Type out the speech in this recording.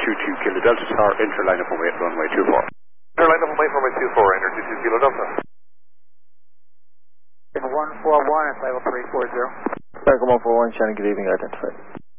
22 Kilo Delta Tower, enter line up and wait, runway 24. Enter line up and wait, runway 24, enter 22 Kilo Delta. 141 at level 340. American 141, Shannon, good evening, identified.